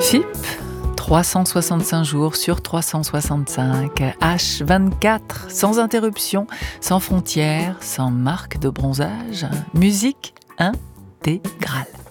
FIP, 365 jours sur 365, H24, sans interruption, sans frontières, sans marque de bronzage, musique intégrale.